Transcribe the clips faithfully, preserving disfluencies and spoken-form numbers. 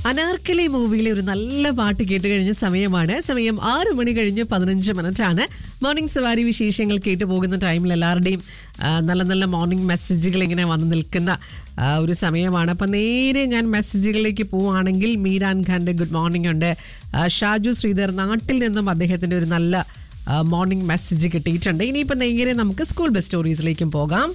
അനാർക്കലി മൂവിയിലെ ഒരു നല്ല പാട്ട് കേട്ട് കഴിഞ്ഞ സമയമാണ്. സമയം ആറു മണി കഴിഞ്ഞ് പതിനഞ്ച് മിനിറ്റ് ആണ്. മോർണിംഗ് സവാരി വിശേഷങ്ങൾ കേട്ടു പോകുന്ന ടൈമിൽ എല്ലാവരുടെയും നല്ല നല്ല മോർണിംഗ് മെസ്സേജുകൾ ഇങ്ങനെ വന്നു നിൽക്കുന്ന ഒരു സമയമാണ്. അപ്പം നേരെ ഞാൻ മെസ്സേജുകളിലേക്ക് പോവുകയാണെങ്കിൽ മീരാൻ ഖാന്റെ ഗുഡ് മോർണിംഗ് ഉണ്ട്. ഷാജു ശ്രീധർ നാട്ടിൽ നിന്നും അദ്ദേഹത്തിന്റെ ഒരു നല്ല മോർണിംഗ് മെസ്സേജ് കിട്ടിയിട്ടുണ്ട്. ഇനിയിപ്പോൾ നേരെ നമുക്ക് സ്കൂൾ ബസ് സ്റ്റോറീസിലേക്കും പോകാം.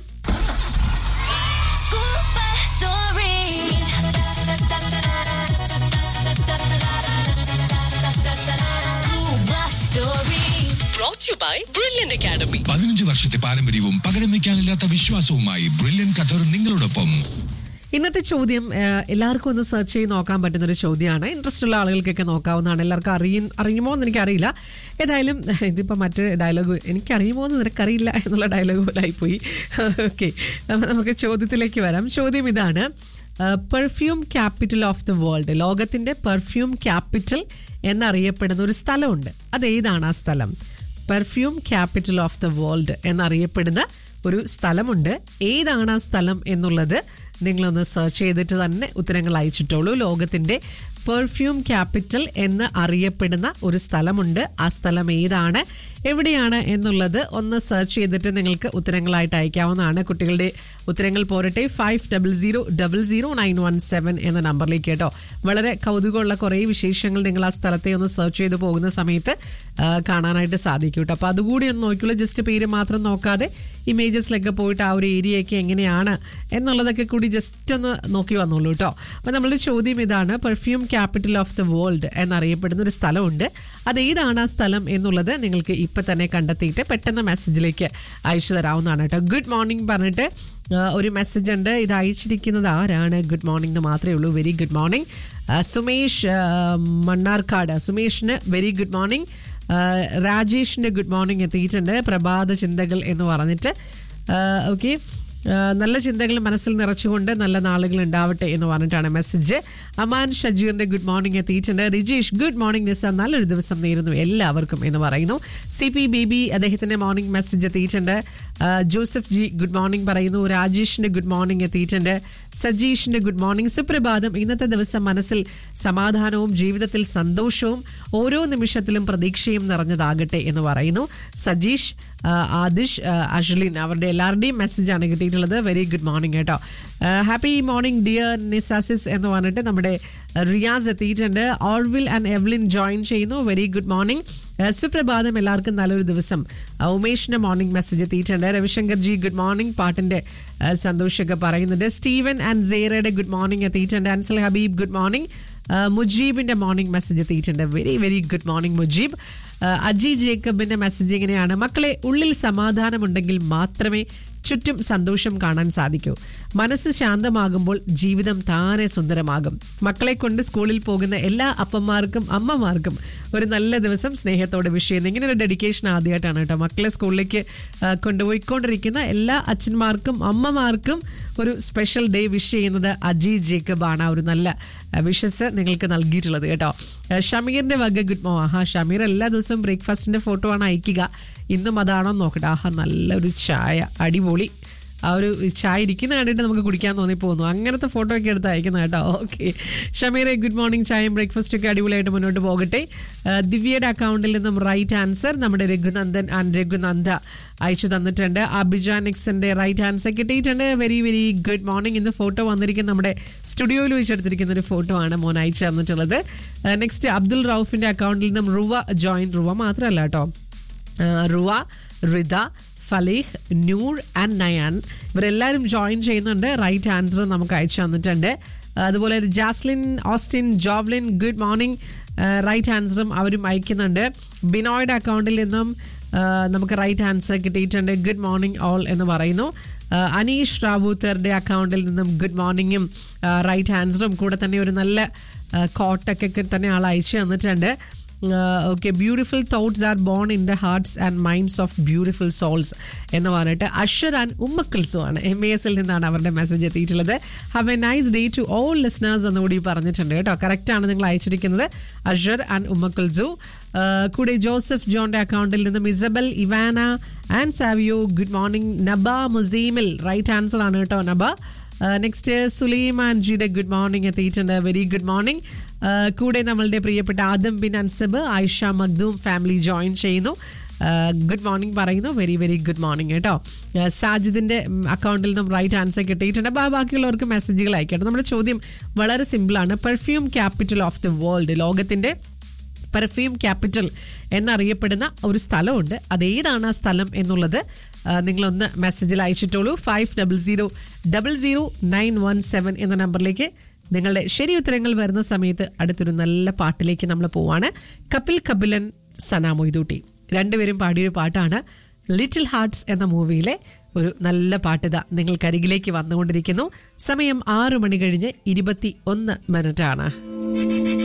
പതിനഞ്ച് വർഷത്തെ പാരമ്പര്യവും പകരം വയ്ക്കാനില്ലാത്ത വിശ്വാസവുമായി ബ്രില്യന്റ് ഖത്തർ നിങ്ങളോടൊപ്പം. ഇന്നത്തെ ചോദ്യം എല്ലാവർക്കും ഒന്ന് സെർച്ച് ചെയ്ത് നോക്കാൻ പറ്റുന്ന ഒരു ചോദ്യമാണ്. ഇൻട്രസ്റ്റ് ഉള്ള ആളുകൾക്കൊക്കെ നോക്കാവുന്നതാണ്. എല്ലാവർക്കും അറിയ അറിയുമോ എന്ന് എനിക്കറിയില്ല. ഏതായാലും ഇതിപ്പോൾ മറ്റു ഡയലോഗ് എനിക്കറിയുമോ എന്ന് നിനക്കറിയില്ല എന്നുള്ള ഡയലോഗ് പോലെ ആയിപ്പോയി. ഓക്കെ, നമുക്ക് ചോദ്യത്തിലേക്ക് വരാം. ചോദ്യം ഇതാണ്: perfume capital of the world, ലോകത്തിന്റെ പെർഫ്യൂം ക്യാപിറ്റൽ എന്നറിയപ്പെടുന്ന ഒരു സ്ഥലമുണ്ട്. അതേതാണ് ആ സ്ഥലം? Perfume capital of the world എന്നറിയപ്പെടുന്ന ഒരു സ്ഥലമുണ്ട്. ഏതാണ് ആ സ്ഥലം എന്നുള്ളത് നിങ്ങളൊന്ന് സെർച്ച് ചെയ്തിട്ട് തന്നെ ഉത്തരങ്ങൾ അയച്ചിട്ടുള്ളൂ. ലോകത്തിന്റെ പെർഫ്യൂം ക്യാപിറ്റൽ എന്ന് അറിയപ്പെടുന്ന ഒരു സ്ഥലമുണ്ട്. ആ സ്ഥലം ഏതാണ്, എവിടെയാണ് എന്നുള്ളത് ഒന്ന് സെർച്ച് ചെയ്തിട്ട് നിങ്ങൾക്ക് ഉത്തരങ്ങളായിട്ട് അയക്കാവുന്നതാണ്. കുട്ടികളുടെ ഉത്തരങ്ങൾ പോരട്ടെ five double zero double zero nine one seven എന്ന നമ്പറിലേക്ക് കേട്ടോ. വളരെ കൗതുകമുള്ള കുറേ വിശേഷങ്ങൾ നിങ്ങൾ ആ സ്ഥലത്തെ ഒന്ന് സെർച്ച് ചെയ്ത് പോകുന്ന സമയത്ത് കാണാനായിട്ട് സാധിക്കും കേട്ടോ. അപ്പോൾ അതുകൂടി ഒന്ന് നോക്കിയുള്ളൂ. ജസ്റ്റ് പേര് മാത്രം നോക്കാതെ ഇമേജസിലൊക്കെ പോയിട്ട് ആ ഒരു ഏരിയയൊക്കെ എങ്ങനെയാണ് എന്നുള്ളതൊക്കെ കൂടി ജസ്റ്റ് ഒന്ന് നോക്കി വന്നോളൂ കേട്ടോ. അപ്പോൾ നമ്മളുടെ ചോദ്യം ഇതാണ്: perfume capital of the world എന്നറിയപ്പെടുന്ന ഒരു സ്ഥലമുണ്ട്. അതേതാണ് ആ സ്ഥലം എന്നുള്ളത് നിങ്ങൾക്ക് ഇപ്പം തന്നെ കണ്ടെത്തിയിട്ട് പെട്ടെന്ന് മെസ്സേജിലേക്ക് അയച്ചു തരാവുന്നതാണ് കേട്ടോ. ഗുഡ് മോർണിംഗ് പറഞ്ഞിട്ട് ഒരു മെസ്സേജ് ഉണ്ട്. ഇത് അയച്ചിരിക്കുന്നത് ആരാണ്? ഗുഡ് മോർണിംഗ് എന്ന് മാത്രമേ ഉള്ളൂ. Very good morning Sumesh Mannarkkad. സുമേഷിന് very good morning. രാജേഷിൻ്റെ good morning എത്തിയിട്ടുണ്ട്. പ്രഭാത ചിന്തകൾ എന്ന് പറഞ്ഞിട്ട് ഓക്കെ, നല്ല ചിന്തകൾ മനസ്സിൽ നിറച്ചുകൊണ്ട് നല്ല നാളുകൾ ഉണ്ടാവട്ടെ എന്ന് പറഞ്ഞിട്ടാണ് മെസ്സേജ്. അമാൻ ഷജീറിന്റെ ഗുഡ് മോർണിംഗ് എത്തിയിട്ടുണ്ട്. റിജേഷ് ഗുഡ് മോർണിംഗ് നിസ, നല്ലൊരു ദിവസം നേരുന്നു എല്ലാവർക്കും എന്ന് പറയുന്നു. സി പി ബേബി അദ്ദേഹത്തിന്റെ മോർണിംഗ് മെസ്സേജ് എത്തിയിട്ടുണ്ട്. ജോസഫ് ജി ഗുഡ് മോർണിംഗ് പറയുന്നു. രാജേഷിന്റെ ഗുഡ് മോർണിംഗ് എത്തിയിട്ടുണ്ട്. സജീഷിന്റെ ഗുഡ് മോർണിംഗ്. സുപ്രഭാതം, ഇന്നത്തെ ദിവസം മനസ്സിൽ സമാധാനവും ജീവിതത്തിൽ സന്തോഷവും ഓരോ നിമിഷത്തിലും പ്രതീക്ഷയും നിറഞ്ഞതാകട്ടെ എന്ന് പറയുന്നു. സജീഷ്, ആദിഷ്, അഷ്ലിൻ അവരുടെ എല്ലാവരുടെയും മെസ്സേജാണ് കിട്ടിയിട്ടുള്ളത്. വെരി ഗുഡ് മോർണിംഗ് കേട്ടോ. ഹാപ്പി മോർണിംഗ് ഡിയർ നിസാസിസ് എന്ന് പറഞ്ഞിട്ട് നമ്മുടെ റിയാസ് എത്തിയിട്ടുണ്ട്. ഓർവിൽ ആൻഡ് എവ്ലിൻ ജോയിൻ ചെയ്യുന്നു. Very good morning. സുപ്രഭാതം, എല്ലാവർക്കും നല്ലൊരു ദിവസം. ഉമേഷിന്റെ മോർണിംഗ് മെസ്സേജ് എത്തിയിട്ടുണ്ട്. രവിശങ്കർ ജി ഗുഡ് മോർണിംഗ്, പാട്ടിന്റെ സന്തോഷമൊക്കെ പറയുന്നുണ്ട്. സ്റ്റീവൻ ആൻഡ് സേറയുടെ ഗുഡ് മോർണിംഗ് എത്തിയിട്ടുണ്ട്. Ansal Habib good morning. മുജീബിന്റെ morning message എത്തിയിട്ടുണ്ട്. Very very good morning Mujeeb. Aji ജേക്കബിന്റെ message ഇങ്ങനെയാണ്: മക്കളെ, ഉള്ളിൽ സമാധാനമുണ്ടെങ്കിൽ മാത്രമേ ചുറ്റും സന്തോഷം കാണാൻ സാധിക്കൂ. മനസ്സ് ശാന്തമാകുമ്പോൾ ജീവിതം താനെ സുന്ദരമാകും. മക്കളെ കൊണ്ട് സ്കൂളിൽ പോകുന്ന എല്ലാ അപ്പന്മാർക്കും അമ്മമാർക്കും ഒരു നല്ല ദിവസം സ്നേഹത്തോടെ വിഷ് ചെയ്യുന്നു. ഇങ്ങനെ ഒരു ഡെഡിക്കേഷൻ ആദ്യമായിട്ടാണ് കേട്ടോ. മക്കളെ സ്കൂളിലേക്ക് കൊണ്ടുപോയിക്കൊണ്ടിരിക്കുന്ന എല്ലാ അച്ഛന്മാർക്കും അമ്മമാർക്കും ഒരു സ്പെഷ്യൽ ഡേ വിഷ് ചെയ്യുന്നത് അജി ജേക്കബ് ആണ്. ഒരു നല്ല വിഷസ് നിങ്ങൾക്ക് നൽകിയിട്ടുള്ളത് കേട്ടോ. ഷമീറിന്റെ വക ഗുഡ് മോർണിംഗ്. ആഹാ, ഷമീർ എല്ലാ ദിവസവും ബ്രേക്ക്ഫാസ്റ്റിന്റെ ഫോട്ടോ ആണ് അയക്കുക. ഇന്നും അതാണോ നോക്കട്ടെ. ആഹാ, നല്ലൊരു ചായ, അടിപൊളി. ആ ഒരു ചായ ഇരിക്കുന്ന കണ്ടിട്ട് നമുക്ക് കുടിക്കാൻ തോന്നിപ്പോകുന്നു. അങ്ങനത്തെ ഫോട്ടോ ഒക്കെ എടുത്ത് അയക്കുന്ന കേട്ടോ. Okay ഷമീറെ, good morning. ചായയും ബ്രേക്ക്ഫാസ്റ്റ് ഒക്കെ അടിപൊളിയായിട്ട് മുന്നോട്ട് പോകട്ടെ. ദിവ്യയുടെ അക്കൗണ്ടിൽ നിന്നും റൈറ്റ് ആൻസർ നമ്മുടെ രഘുനന്ദൻ ആൻഡ് രഘുനന്ദ അയച്ചു തന്നിട്ടുണ്ട്. അബിജാനിക്സിന്റെ റൈറ്റ് ആൻസർ കിട്ടിയിട്ടുണ്ട്. Very very good morning. ഇന്ന് ഫോട്ടോ വന്നിരിക്കുന്ന നമ്മുടെ സ്റ്റുഡിയോയിൽ വെച്ചെടുത്തിരിക്കുന്ന ഒരു ഫോട്ടോ ആണ് മോൻ അയച്ചു തന്നിട്ടുള്ളത്. നെക്സ്റ്റ് അബ്ദുൾ റൌഫിന്റെ അക്കൗണ്ടിൽ നിന്നും റുവ ജോയിൻ. റുവ മാത്രമല്ല കേട്ടോ, റുവ, റിദ, ഫലീഹ്, നൂർ ആൻഡ് നയാൻ ഇവരെല്ലാവരും ജോയിൻ ചെയ്യുന്നുണ്ട്. റൈറ്റ് ആൻസർ നമുക്ക് അയച്ചു തന്നിട്ടുണ്ട്. അതുപോലെ Jaslin, Austin, Jovlin good morning. Right ആൻസറും അവരും അയക്കുന്നുണ്ട്. ബിനോയുടെ അക്കൗണ്ടിൽ നിന്നും നമുക്ക് റൈറ്റ് ആൻസർ കിട്ടിയിട്ടുണ്ട്. ഗുഡ് മോർണിംഗ് ഓൾ എന്ന് പറയുന്നു. അനീഷ് റാവൂത്തറുടെ അക്കൗണ്ടിൽ നിന്നും ഗുഡ് മോർണിംഗും റൈറ്റ് ആൻസറും കൂടെ തന്നെ ഒരു നല്ല കോട്ടൊക്കെ തന്നെ ആൾ അയച്ചു തന്നിട്ടുണ്ട്. Okay, beautiful thoughts R born in the hearts and minds of beautiful souls എന്ന് പറഞ്ഞിട്ട് അഷർ ആൻഡ് ഉമ്മക്കിൾസും ആണ്. എം എ എസിൽ നിന്നാണ് അവരുടെ മെസ്സേജ് എത്തിയിട്ടുള്ളത്. Have A nice day to all listeners എന്നുകൂടി പറഞ്ഞിട്ടുണ്ട് കേട്ടോ. കറക്റ്റാണ് നിങ്ങൾ അയച്ചിരിക്കുന്നത്, അഷർ ആൻഡ് ഉമ്മക്കിൾസു. കൂടെ ജോസഫ് ജോണിന്റെ അക്കൗണ്ടിൽ നിന്നും Isabel, Ivana and Savio good morning. Naba മുസീമിൽ right answer ആണ് കേട്ടോ. നബ നെക്സ്റ്റ് സുലൈമാൻജിയുടെ ഗുഡ് മോർണിംഗ് എത്തിയിട്ടുണ്ട്. Very good morning. കൂടെ നമ്മളുടെ പ്രിയപ്പെട്ട Adam bin unsub, Ayisha Makhdoom family join ചെയ്യുന്നു. ഗുഡ് മോർണിംഗ് പറയുന്നു. വെരി വെരി ഗുഡ് മോർണിംഗ് കേട്ടോ. സാജിദിന്റെ അക്കൗണ്ടിൽ നിന്നും റൈറ്റ് ആൻസർ കിട്ടിയിട്ടുണ്ട്. ബാക്കിയുള്ളവർക്ക് മെസ്സേജുകൾ അയക്കട്ടെ. നമ്മുടെ ചോദ്യം വളരെ സിമ്പിളാണ്. Perfume capital of the world, ലോകത്തിന്റെ പെർഫ്യൂം ക്യാപിറ്റൽ എന്നറിയപ്പെടുന്ന ഒരു സ്ഥലമുണ്ട്. അതേതാണ് ആ സ്ഥലം എന്നുള്ളത് നിങ്ങളൊന്ന് മെസ്സേജിൽ അയച്ചിട്ടുള്ളൂ. Five double zero double zero nine one seven എന്ന നമ്പറിലേക്ക് നിങ്ങളുടെ ശരി ഉത്തരങ്ങൾ വരുന്ന സമയത്ത് അടുത്തൊരു നല്ല പാട്ടിലേക്ക് നമ്മൾ പോവാണ്. കപിൽ കപിലൻ, സന മൊയ്തൂട്ടി രണ്ടുപേരും പാടിയൊരു പാട്ടാണ്. ലിറ്റിൽ ഹാർട്ട്സ് എന്ന മൂവിയിലെ ഒരു നല്ല പാട്ടിത നിങ്ങൾക്കരികിലേക്ക് വന്നുകൊണ്ടിരിക്കുന്നു. സമയം ആറു മണി കഴിഞ്ഞ് ഇരുപത്തി ഒന്ന് മിനിറ്റ് ആണ്.